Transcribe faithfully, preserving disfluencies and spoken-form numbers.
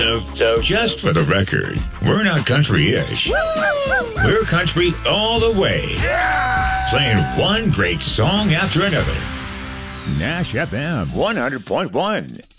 So, so just for the record, we're not country-ish. We're country all the way. Playing one great song after another. Nash F M one hundred point one.